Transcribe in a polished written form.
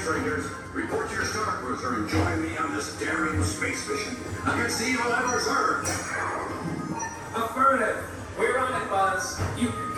strangers. Report to your Star Cruiser and join me on this daring space mission against the evil Emperor's Earth. Affirmative. We're on it, Buzz. You